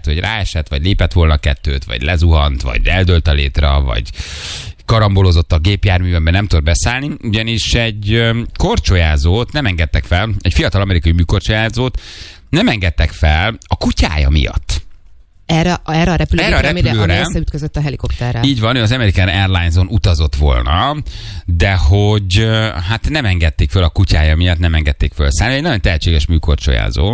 hogy ráesett, vagy lépett volna kettőt, vagy lezuhant, vagy eldőlt a létra, vagy karambolozott a gépjárműben, nem tud beszállni, ugyanis egy korcsolyázót nem engedtek fel, egy fiatal amerikai műkorcsolyázót nem engedtek fel a kutyája miatt. Erre a repülőre, ami összeütközött a helikopterrel. Így van, ő az American Airlines-on utazott volna, de hogy hát nem engedték föl a kutyája miatt, nem engedték föl szállni. Egy nagyon tehetséges műkorcsolyázó,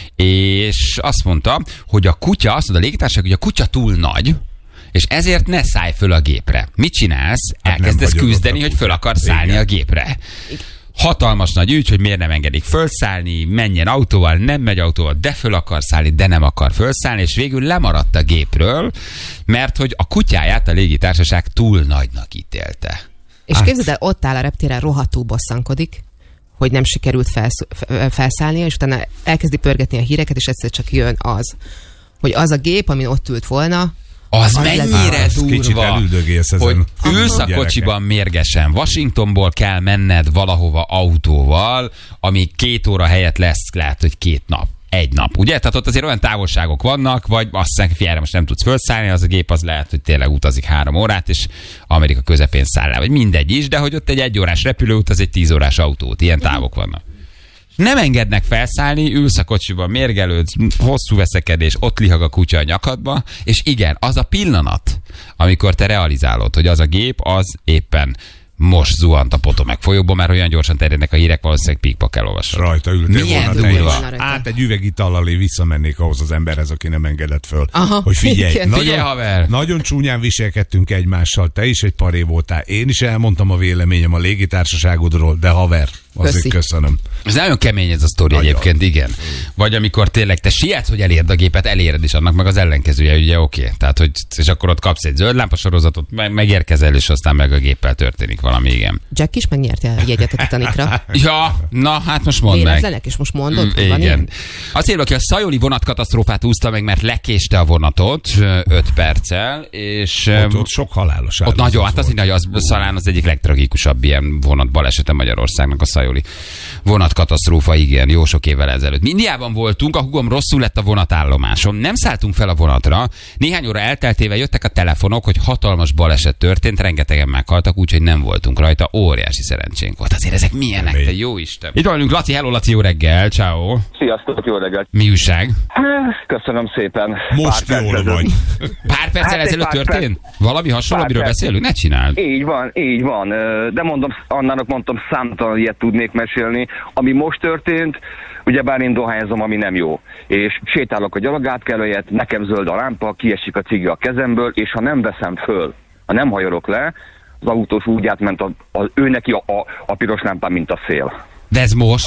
és azt mondta, hogy a kutya, azt mondta a légitársaság, hogy a kutya túl nagy, és ezért ne szállj föl a gépre. Mit csinálsz? Elkezdesz küzdeni, hogy föl akarsz szállni a gépre. Hatalmas nagy ügy, hogy miért nem engedik fölszállni, menjen autóval, nem megy autóval, de föl akar szállni, de nem akar fölszállni, és végül lemaradt a gépről, mert hogy a kutyáját a légitársaság túl nagynak ítélte. És képzeld el, ott áll a reptéren, rohadtul bosszankodik, hogy nem sikerült felszállnia, és utána elkezdi pörgetni a híreket, és egyszer csak jön az, hogy az a gép, amin ott ült volna, az mennyire durva, hogy ülsz a kocsiban mérgesen. Washingtonból kell menned valahova autóval, ami 2 óra helyett lesz, lehet, hogy 2 nap. 1 nap, ugye? Tehát ott azért olyan távolságok vannak, vagy azt hiszem, figyelj, most nem tudsz felszállni, az a gép az lehet, hogy tényleg utazik 3 órát, és Amerika közepén száll le, vagy mindegy is, de hogy ott egy 1 órás repülőút, az egy 10 órás autót. Ilyen távok vannak. Nem engednek felszállni, ülsz a kocsiban, mérgelődsz, hosszú veszekedés, ott lihag a kutya a nyakadba, és igen, az a pillanat, amikor te realizálod, hogy az a gép, az éppen most zuhant a Potomac folyóba, mert olyan gyorsan terjednek a hírek, valószínűleg pikpak elolvasod. Rajta ültél volna. Durva. Át egy üvegitallal visszamennék ahhoz az emberhez, aki nem engedett föl. Aha, hogy figyelj, haver. Nagyon csúnyán viselkedtünk egymással, te is egy paré voltál. Én is elmondtam a véleményem a légitársaságodról, de haver, azért köszönöm. Ez nagyon kemény ez a sztori egyébként, igen. Vagy amikor tényleg te sietsz, hogy elérd a gépet, eléred is, annak meg az ellenkezője, ugye oké. Tehát, hogy és akkor ott kapsz egy zöld lámpasorozatot, megérkezel, és aztán meg a géppel történik valami, igen. Jack is megnyerte a jegyet a Titanicra. Ja, na hát most mondd meg. Véletlenek, és most mondod, hogy van ilyen? Azt írva, aki a szajoli vonatkatasztrófát úszta meg, mert lekéste a vonatot 5 perccel, és... Ott sok halálos ott nagyon, hát az talán az egyik legtragikusabb ilyen vonat balesete Magyarországnak a szajoli vonatkatasztrófa, igen, jó sok évvel ezelőtt. Indiában voltunk, a hugom rosszul lett a vonatállomáson, nem szálltunk fel a vonatra, néhány óra elteltével jöttek a telefonok, hogy hatalmas baleset történt, rengetegen meghaltak, úgyhogy nem voltunk rajta, óriási szerencsénk volt. Azért ezek milyenek, te jó Isten. Itt vagyunk, Laci, hello Laci, jó reggel, ciao. Sziasztok, jó reggel. Mi újság? Köszönöm szépen. Most jól vagy. Pár perccel ezelőtt történt? Valami hasonló, amiről beszélünk? Ne csináld. Így van. De mondom, Annának mondtam, számtalan ilyet tudnék mesélni. Ami most történt, ugyebár én dohányzom, ami nem jó. És sétálok a gyalogátkelőjét, nekem zöld a lámpa, kiesik a cigi a kezemből, és ha nem veszem föl, ha nem hajolok le, az autós úgy átment ő neki a piros lámpán, mint a szél. De ez most?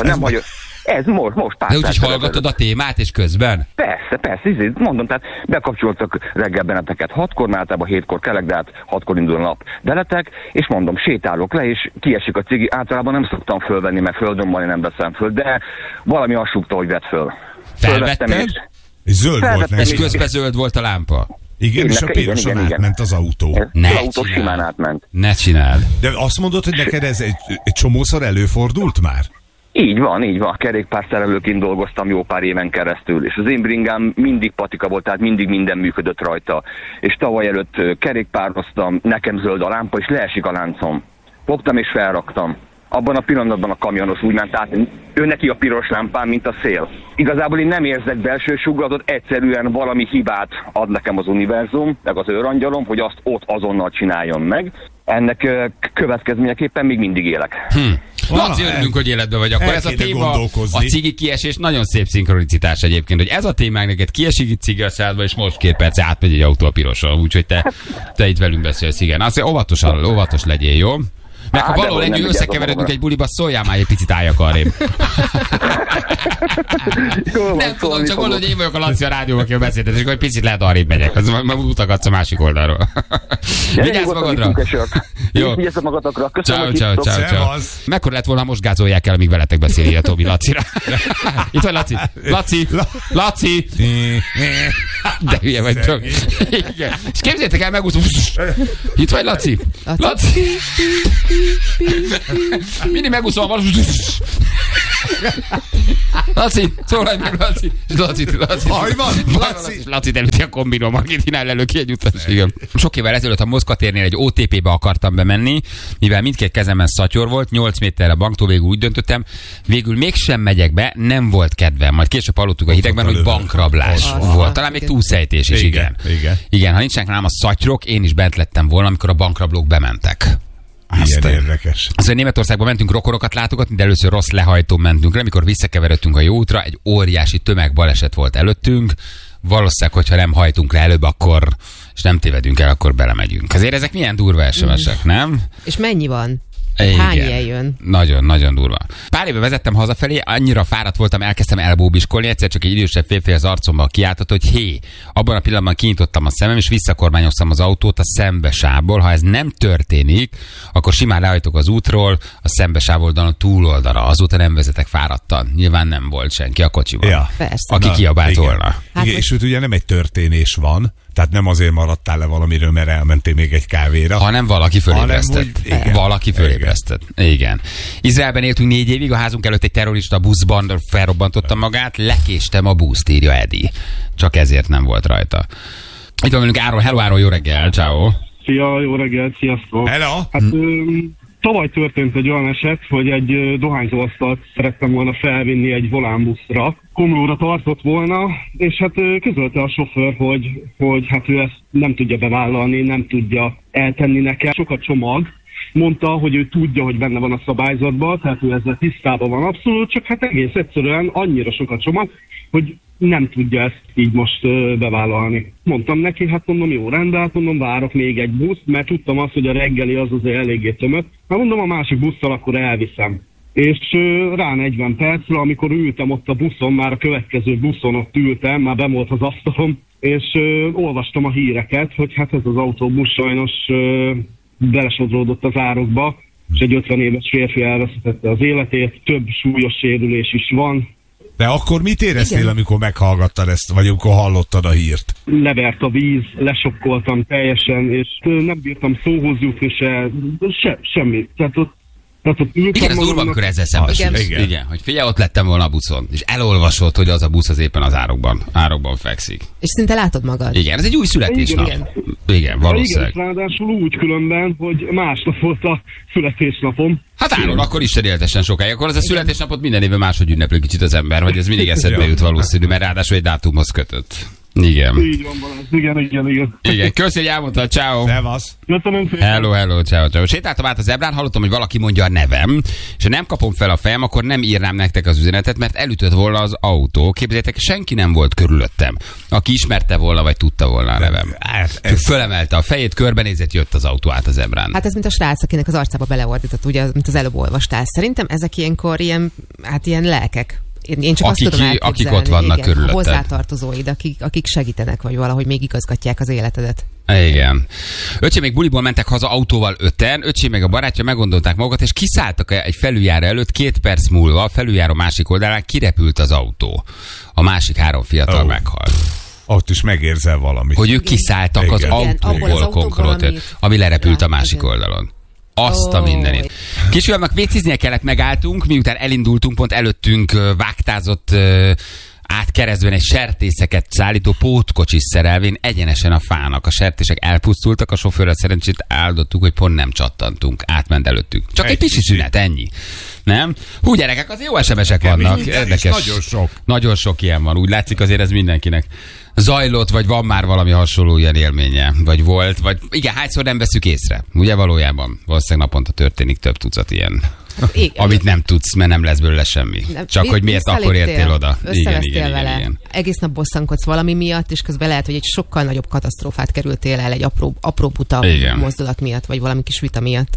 Ez most pár. De úgyhogy hallgatod a témát, és közben? Persze, mondom, tehát bekapcsoltak reggel benneteket 6-kor, általában 7-kor kelek, de hát 6-kor indul a nap beletek, és mondom, sétálok le, és kiesik a cigi, általában nem szoktam fölvenni, mert földön van, én nem veszem föl, de valami azt súgta, hogy vedd föl. Felvetted? És zöld volt, nem? És közben zöld volt a lámpa? Igen, és a piroson átment az autó. Az autó simán átment. Ne csináld. De azt mondod, hogy neked ez egy csomószor előfordult már? Így van. Kerékpárszerelőként dolgoztam jó pár éven keresztül, és az én bringám mindig patika volt, tehát mindig minden működött rajta. És tavaly előtt kerékpároztam, nekem zöld a lámpa, és leesik a láncom. Fogtam és felraktam. Abban a pillanatban a kamionos úgy ment át, ő neki a piros lámpán, mint a szél. Igazából én nem érzek belső sugllatot, egyszerűen valami hibát ad nekem az univerzum, meg az őrangyalom, hogy azt ott azonnal csináljon meg. Ennek következményeképpen még mindig élek. Laci, örülünk, hogy életben vagy. Akkor ez a téma, a cigi kiesés, nagyon szép szinkronicitás egyébként, hogy ez a témánk neked kiesik itt cigi a szádba, és most 2 perc átmegy egy autó a piroson, úgyhogy te itt velünk beszélsz, igen. Azért óvatos legyél, jó? Meg ha valóban összekeveredünk egy buliba, szóljál már egy picit álljak arrébb. Nem tudom, csak mondod, hogy én vagyok a Laci a rádióban, akivel beszéltet, és akkor egy picit lehet arrébb megyek. Majd utagadsz a másik oldalról. Vigyázz magadra! Jó. Vigyázz magadokra. Köszönöm. Ciao. Mekkora lett volna, ha most gázolják el, amíg veletek beszélj a Tobi Lacira? Itt vagy Laci! De hülye vagy, Tobi. És képzeljétek el, megúszom. Itt vagy Laci? Mindig megúszom a Laci, szólalj meg, Laci. Laci elüti a kombinó marketinál elő ki egy utas. Igen. Sok évvel ezelőtt a Moszkva térnél egy OTP-be akartam bemenni, mivel mindkét kezemben szatyor volt, 8 méterre banktól végül úgy döntöttem, végül mégsem megyek be, nem volt kedvem. Majd később hallottuk a hidegben, hogy bankrablás volt. Talán még túlszejtés is, igen. Ha nincsenek nálam a szatyrok, én is bent lettem volna, amikor a bankrablók bementek. Ilyen érdekes. Azért Németországban mentünk rokorokat látogatni, de először rossz lehajtón mentünk le, amikor visszakeveredtünk a jó útra, egy óriási tömegbaleset volt előttünk. Valószínűleg, hogyha nem hajtunk le előbb, akkor, és nem tévedünk el, akkor belemegyünk. Azért ezek milyen durva SMS-ek, nem? És mennyi van? Igen. Hány ilyen jön? Nagyon, nagyon durva. Pár éve vezettem hazafelé, annyira fáradt voltam, elkezdtem elbóbiskolni, egyszer csak egy idősebb férfi az arcomba kiáltott, hogy hé, abban a pillanatban kinyitottam a szemem, és visszakormányoztam az autót a szembesávból. Ha ez nem történik, akkor simán lehajtok az útról, a szembesáv oldalon túloldalra. Azóta nem vezetek fáradtan. Nyilván nem volt senki a kocsiban. Ja. Persze. Aki kiabált volna. Hát igen, és ugye nem egy történés van, tehát nem azért maradtál le valamiről, mert elmentél még egy kávéra. Hanem valaki fölébresztett. Valaki fölébresztett. Igen. Izraelben éltünk 4 évig, a házunk előtt egy terrorista buszban felrobbantotta magát, lekéstem a buszt, írja Edi. Csak ezért nem volt rajta. Itt van velünk Áron. Hello Áron, jó reggel, ciao. Szia, jó reggel, sziasztok. Hello. Hát tavaly történt egy olyan eset, hogy egy dohányzóasztalt szerettem volna felvinni egy volánbuszra. Komlóra tartott volna, és hát közölte a sofőr, hogy hát ő ezt nem tudja bevállalni, nem tudja eltenni nekem. Sok a csomag. Mondta, hogy ő tudja, hogy benne van a szabályzatban, tehát ő ezzel tisztában van abszolút, csak hát egész egyszerűen annyira sok a csomag, hogy nem tudja ezt így most bevállalni. Mondtam neki, hát mondom, jó rendben, hát mondom, várok még egy buszt, mert tudtam azt, hogy a reggeli az azért eléggé tömött. Hát mondom, a másik busszal akkor elviszem. És rá 40 percre, amikor ültem ott a buszon, már a következő buszon ott ültem, már benn volt az asztalom, és olvastam a híreket, hogy hát ez az autóbusz sajnos belesodródott az árokba, és egy 50 éves férfi elvesztette az életét, több súlyos sérülés is van. De akkor mit éreztél, amikor meghallgattad ezt, vagy amikor hallottad a hírt? Levert a víz, lesokkoltam teljesen, és nem bírtam szóhoz jutni semmi. Tehát ott igen, ez durva, amikor ezzel szembesülsz. Igen, hogy figyelj, ott lettem volna a buszon, és elolvasod, hogy az a busz az éppen az árokban fekszik. És szinte látod magad. Igen, ez egy új születésnap. Igen, valószínűleg. Igen, ráadásul úgy különben, hogy másnap volt a születésnapom. Hát Áron, akkor Isten éltessen sokáig. Akkor az a születésnapot minden évben máshogy ünnepli kicsit az ember, hogy ez mindig eszedbe jut valószínű, mert ráadásul egy dátumhoz kötött. Igen. Így van, Balázs. Igen. Igen, köszi, hogy elmondtad, ciao. Szevasz. Hello, ciao. Sétáltam át az zebrán, hallottam, hogy valaki mondja a nevem, és ha nem kapom fel a fejem, akkor nem írnám nektek az üzenetet, mert elütött volna az autó. Képzeljétek, senki nem volt körülöttem, aki ismerte volna, vagy tudta volna a nevem. Fölemelte a fejét, körbenézett, jött az autó át a zebrán. Hát ez mint a srác, akinek az arcába beleordított, ugye, mint az előbb olvastál. Szerintem ezek ilyenkor ilyen lelkek. Én csak azt tudom elképzelni, akik ott vannak körülötted. Hozzátartozóid, akik segítenek, vagy valahogy még igazgatják az életedet. Igen. Öcsém még buliból mentek haza autóval 5-en, öcsém meg a barátja meggondolták magukat, és kiszálltak egy felüljáró előtt, 2 perc múlva a felüljáró másik oldalán kirepült az autó. A másik 3 fiatal meghalt. Ott is megérzel valamit. Hogy ők kiszálltak az autóból konkrétan, ami lerepült a másik oldalon. Azt a mindenit. Kisfiamnak véciznie kellett, megálltunk, miután elindultunk, pont előttünk vágtázott át keresztben egy sertészeket szállító pótkocsis szerelvén egyenesen a fának. A sertések elpusztultak, a sofőrrel szerencsét áldottuk, hogy pont nem csattantunk. Átment előttünk. Csak egy pici szünet, ennyi. Nem? Hú, gyerekek, azért jó SMS-ek vannak. Érdekes. Nagyon sok. Nagyon sok ilyen van. Úgy látszik, azért ez mindenkinek zajlott, vagy van már valami hasonló ilyen élménye, vagy volt, vagy igen, hányszor nem veszük észre. Ugye valójában valószínűleg naponta történik több tucat ilyen. Igen. Amit nem tudsz, mert nem lesz belőle semmi. Csak hogy miért akkor értél oda. Igen. Egész nap bosszankodsz valami miatt, és közben lehet, hogy egy sokkal nagyobb katasztrófát kerültél el egy apró buta mozdulat miatt, vagy valami kis vita miatt.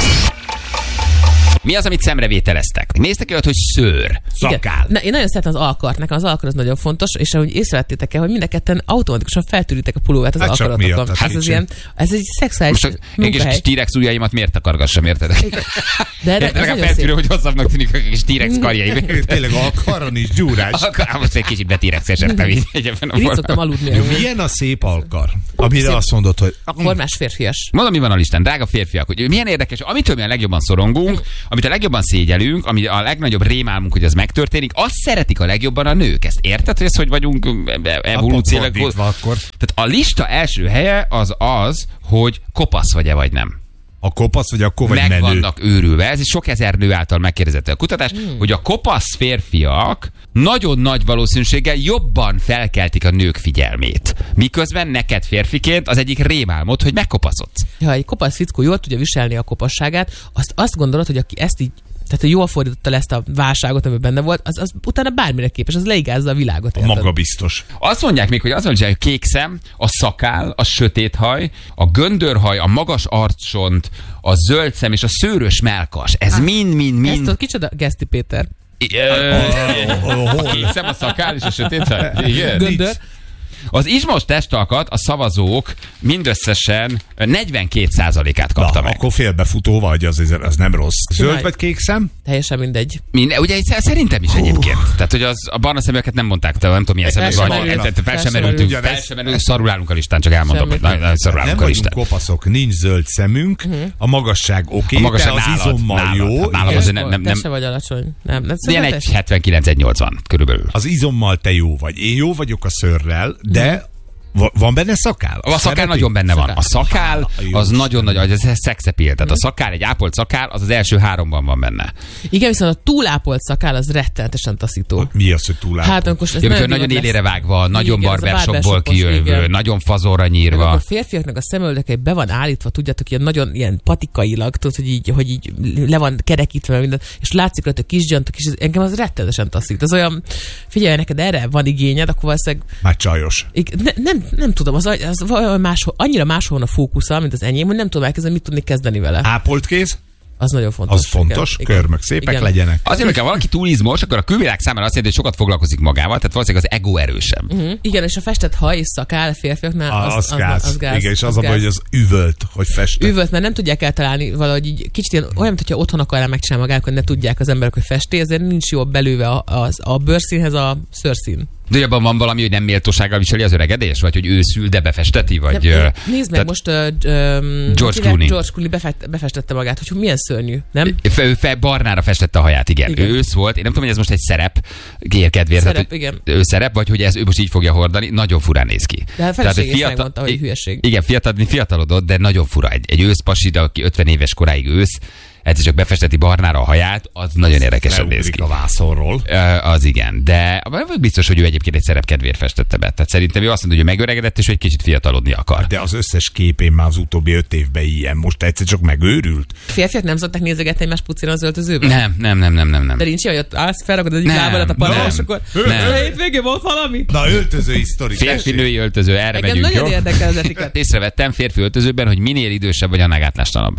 Mi az, amit szemrevételeztek? Néztek olyat, hogy szőr, szakál. Én nagyon szeretem az alkart, nekem az alkar az nagyon fontos, és ahogy észrevettétek el, hogy mind a ketten automatikusan feltűritek a pulóvát az alkaratokon. Ez egy szexuális munkahely. Én kis T-rex ujjaimat miért takargassam, értedek? De ez feltűrő, hogy hosszabbnak tűnik a kis T-rex karjaim. Tényleg alkaron is gyúrás. Most egy kicsit be-T-rex-esettem így. Én így szoktam aludni. Milyen a szép alkar? Amire azt mondod, hogy... Formás férfias. Mondom, mi van a listán, drága férfiak, hogy milyen érdekes, amitől mi a legjobban szorongunk, amit a legjobban szégyelünk, ami a legnagyobb rémálmunk, hogy az megtörténik, azt szeretik a legjobban a nők. Ezt érted, hogy ez hogy vagyunk evolúciólag? Tehát a lista első helye az, hogy kopasz vagy-e vagy nem. A kopasz, vagy akkor vagy meg menő? Vannak őrülve. Ez is sok ezer nő által megkérdezett a kutatás, hogy a kopasz férfiak nagyon nagy valószínűséggel jobban felkeltik a nők figyelmét. Miközben neked férfiként az egyik rémálmod, hogy megkopaszodsz. Ha egy kopasz fickó jól tudja viselni a kopasságát, azt gondolod, hogy aki ezt így, tehát hogy jól fordította le ezt a válságot, ami benne volt, az utána bármire képes, az leigázza a világot. A magabiztos. Azt mondják még, hogy az, hogy a kék szem, a szakál, a sötét haj, a göndörhaj, a magas arccsont, a zöld szem és a szőrös mellkas. Ez mind. Ezt ott kicsoda Geszti Péter. A kék szem, a szakál és a sötét haj. Igen. Göndör. Az izmos testalkat a szavazók mindösszesen 42%-át kapta meg. Akkor félbefutó vagy, az nem rossz. Zöld vagy kék szem? Teljesen mindegy. Ugye szerintem is egyébként. Tehát, hogy a barna szeműeket nem mondták, nem tudom milyen szemek van. Fel sem merültünk, szarul állunk a listán, csak elmondom, hogy szarul állunk a listán. Nem kopaszok, nincs zöld szemünk, a magasság oké, de az izommal jó. Nálam azért nem. Te se vagy alacsony. Ilyen 1,79-1,80 körülbelül. Az izommal te jó vagy. Én jó vagyok a szőrrel, de van benne szakál? A szakál nagyon benne van. A szakál az nagyon nagy, ez szexepil. Tehát a szakál, egy ápolt szakál, az első 3-ban van benne. Igen, viszont a túlápolt szakál az rettenetesen taszító. Mi az, hogy túlápolt? Hát amikor nagyon élére vágva, nagyon barbershopból kijövő, nagyon fazorra nyírva. A férfiaknak a szemöldöke be van állítva, tudjátok, ilyen nagyon ilyen patikailag, tudod, hogy így le van kerekítve minden, és látszik rajta kisgyantok, és engem az rettenetesen taszít. Az olyan, figyelj, neked erre van igényed, akkor valószínűleg... Már csajos. Nem tudom, az annyira máshol a fókusza, mint az enyém, hogy nem tudom elkezdeni, mit tudni kezdeni vele. Ápolt kéz? Az nagyon fontos. Az fontos, igen. Körmök szépek igen. legyenek. Azért, hogyha valaki túl izmos, akkor a külvilág számára azt jelenti, hogy sokat foglalkozik magával, tehát valószínűleg az ego erősebb. Igen, és a festett haj és szakál a férfiaknál az gáz. Igen, és az a baj, hogy az üvölt, hogy festett. Üvölt, mert nem tudják eltalálni valahogy így kicsit ilyen, olyan, mintha otthon akarná megcsinálni magának, hogy ne tudják az emberek, hogy festé, ezért nincs jó belőve a bőrszínhez a szőrszín. De abban van valami, hogy nem méltósággal viseli az öregedés? Vagy hogy őszül, de befesteti? Vagy, nézd meg, most George Clooney befestette magát, hogy milyen szörnyű, nem? Barnára festette a haját, igen. Ő ősz volt, én nem tudom, hogy ez most egy szerep, kedvéért. Szerep, igen. Ő szerep, vagy hogy ő most így fogja hordani, nagyon furán néz ki. De a feleségés megmondta, hogy hülyeség. Igen, fiatalodott, de nagyon fura. Egy őszpasi, de aki 50 éves koráig ősz, egyszer csak befesteti barnára a haját, az nagyon érdekesen néz ki. A vászonról. Az igen, de biztos, hogy ő egyébként egy szerep kedvéért festette be. Tehát szerintem ő azt mondja, hogy megöregedett, és hogy egy kicsit fiatalodni akar. De az összes képén már az utóbbi 5 évben ilyen. Most egyszer csak megőrült. Férfiak nem szokták nézegetni egymás pucira az öltözőben? Nem. De nincs olyan, hogy ott állsz, felragod az egyik lábadat a padra, és akkor hétvégén volt valami. Na, öltözői sztori. Férfi-női öltöző, erre megyünk, nagyon érdekel az etiket. Észrevettem férfi öltözőben, hogy minél idősebb vagy, annál gátlástalanabb.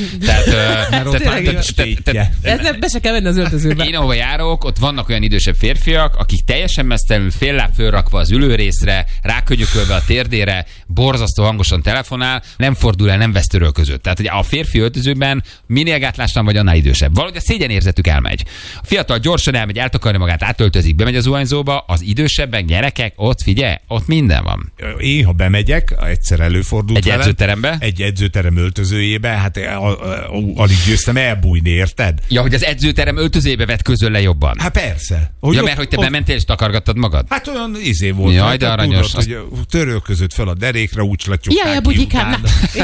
Ez be se kell menni az öltözőbe. Én ahova járok, ott vannak olyan idősebb férfiak, akik teljesen mesztelenül fél láb fölrakva az ülőrészre, rákönyökölve a térdére, borzasztó hangosan telefonál, nem fordul el, nem vesz törölközőt. Tehát a férfi öltözőben minél gátlástan vagy, annál idősebb. Valahogy a szégyenérzetük elmegy. A fiatal gyorsan elmegy, eltakarja magát, átöltözik, bemegy az zuhanyzóba, az idősebbek, gyerekek, ott figyelj, ott minden van. Én, ha bemegyek, egyszer előfordult egy edzőterembe? Egy edzőterem öltözőjébe, hát alig győztem elbújni, érted? Ja, hogy az edzőterem öltözőjébe vett közöl le jobban. Hát persze. Mert hogy te bementél és takargattad magad? Hát olyan volt. Jaj, de aranyos. Tudod, hogy törölközött fel a derékre, úgy slatyogták ki bugyikám,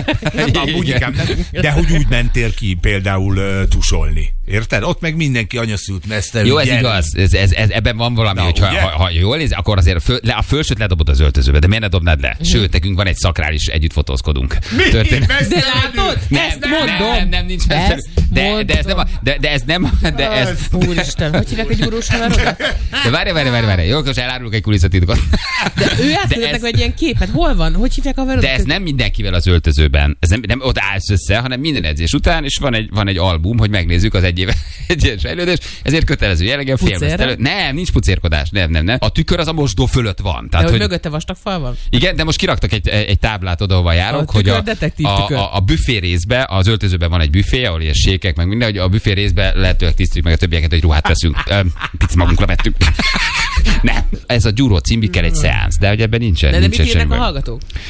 de hogy úgy mentél ki például tusolni. Érted? Ott meg mindenki anyaszült mesztelő. Jó, ez igaz. Ebben van valami, hogy ha jól néz, akkor azért a fölsőt ledobod az öltözőbe, de miért ne dobnád le? Sőt, nekünk van egy szakrális, együtt fotózkodunk. De látod? Ezt mondom. Nem, nincs mesztelő. De ez nem. Úristen, hogy hívják egy gyúrós haverodat? De várj. Jó, most elárulok egy kulisszatitkot. De ő átküldtek egy ilyen képet. Hol van? Hogy hívják a haverodat? De ez nem mindenkivel az öltözőben. Ez nem ott állsz össze, hanem minden edzés után, és van egy album, hogy megnézzük az egy éves fejlődést. Ezért kötelező jelleggel félmeztelő. Nem, nincs pucérkodás. Nem. A tükör az a mosdó fölött van. Tehát, hogy mögötte vastag fal van? Igen, de most kiraktak egy táblát oda, ahova járok, hogy a büfé részbe, az öltözőben van egy büfé, ahol ilyen sékek, meg minden, hogy a büfé részbe lehetőleg tisztítjuk meg a többieket, hogy ruhát veszünk. Pici magunkra vettük. Nem, ez a Gyuró című kell egy szeánsz, de hogy ebben nincsen. De mit írnak a hallgatók?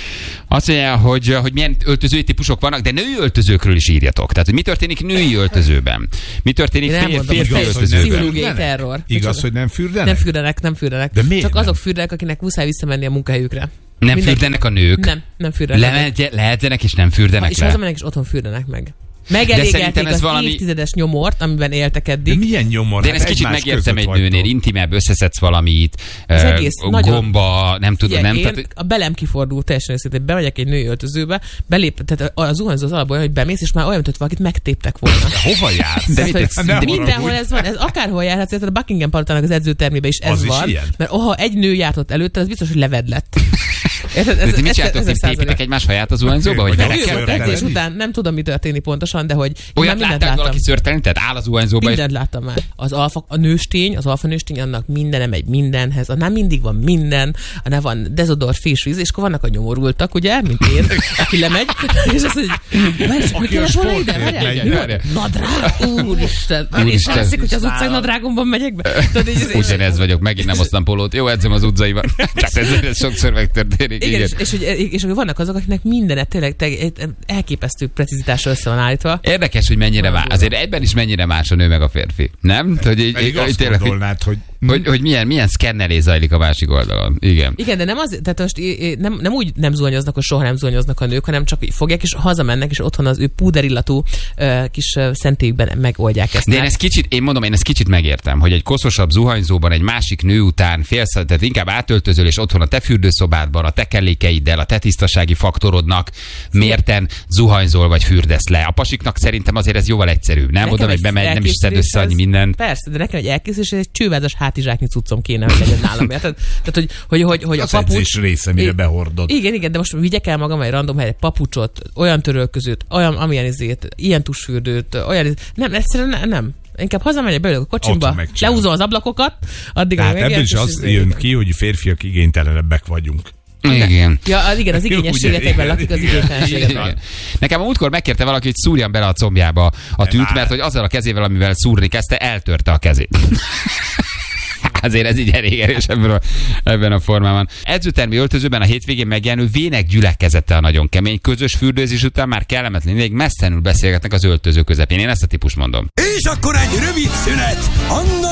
Azt mondja, hogy milyen öltözői típusok vannak, de női öltözőkről is írjatok. Tehát, hogy mi történik női öltözőben? Mi történik férfi öltözőben? Igaz, hogy nem fürdenek? Nem fürdenek. De miért csak nem? azok fürdenek, akinek muszáj visszamenni a munkahelyükre. Nem fürdenek a nők? Nem fürdenek. Lehetzenek és nem fürdenek és hazamennek és otthon fürdenek meg. Megelégelték az évtizedes nyomort, amiben éltek eddig. De milyen nyomor? De én ezt kicsit megértem egy nőnél, intimebb, összeszedsz valamit, az egész gomba, nem tudom. Nem, tehát, a belem kifordult teljesen őszintén, bemegyek egy női öltözőbe, tehát a zuhanyzó az alapból, hogy bemész, és már olyan, mint hogy valakit megtéptek volna. Hova jársz? De mindenhol ez van, ez akárhol járhatsz, a Buckingham palotának az edzőtermében is ez az van. Is mert ha egy nő járt ott előtte, az biztos, hogy levedlett. De mit csináltok, tépitek egymás haját az zuhanyzóba, hogy edzés után nem tudom, mi történik pontosan, de hogy olyat láttál, hogy valaki szörtelni, tehát áll az zuhanyzóba. Mindent láttam már. Az alfa nőstény, annak minden megy mindenhez, nem mindig van minden, hanem van dezodor, fésvíz, és akkor vannak a nyomorultak, ugye, mint én, aki lemegy, és azt mondja, hogy keres volna ide? Nadrág? Úristen. És látszik, hogy az utcán nadrágomban megyek be. Ugyanez vagyok, megint nem hoztam polót. Jó, edzem az utcaiban. Tehát ez sokszor megtörténik. Igen, és vannak azok, akiknek mindenet tényleg elképesztő precizitással össze van állítva. Érdekes, hogy mennyire más. Azért egyben is mennyire más a nő meg a férfi. Nem? Hogy milyen szkennelés zajlik a másik oldalon. Igen. Igen, de nem az, tehát most nem úgy nem zuhanyoznak, hogy soha nem zuhanyoznak a nők, hanem csak így fogják, és hazamennek, és otthon az ő púderillatú kis szentélyükben megoldják ezt. De én ezt kicsit megértem, hogy egy koszosabb zuhanyzóban egy másik nő után tehát inkább átöltözöl, és otthon a te fürdőszobádban, a te kellékeiddel, a te tisztasági faktorodnak mérten zuhanyzol vagy fürdesz le. A pasiknak szerintem azért ez jóval egyszerűbb. Nem oda megy, bemegy, nem is szed össze annyi mindent. Persze, de nekem egy elkészülés, egy csővázas hátizsáknyi cuccom kéne, hogy legyen nálam. Tehát, hogy a papucs része, mire behordod. Igen, de most vigyek el magam egy random helyre papucsot, olyan törölközőt, olyan amilyen izét, ilyen tusfürdőt, olyan nem, egyszerűen nem. Inkább hazamegyek belőle a kocsimba, leúzom az ablakokat, addig hát ebből is az jön ki, hogy férfiak igénytelenebbek vagyunk. Igen. Ja, igen, az igényességetekben lakik az igénytelenséget. Nekem a múltkor megkérte valaki, hogy szúrjam bele a combjába a tűt, mert hogy azzal a kezével, amivel szúrni kezdte, eltörte a kezét. Azért ez így elég erős ebben a formában. Edzőtermi öltözőben a hétvégén megjelenő vének gyülekezete a nagyon kemény. Közös fürdőzés után már kellemetlen, még messzenül beszélgetnek az öltöző közepén. Én ezt a típust mondom. És akkor egy rövid szünet.